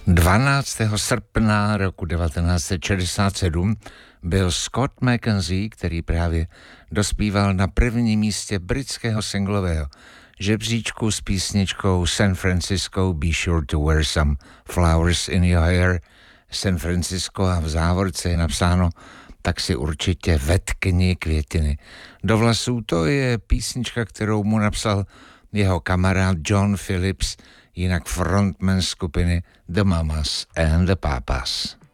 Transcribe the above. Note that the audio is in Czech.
12. srpna roku 1967 byl Scott McKenzie, který právě dospíval na prvním místě britského singlového žebříčku s písničkou San Francisco, Be Sure to Wear Some Flowers in Your Hair. San Francisco a v závorce je napsáno tak si určitě vetkni květiny do vlasů. To je písnička, kterou mu napsal jeho kamarád John Phillips, jinak frontman skupiny The Mamas and the Papas.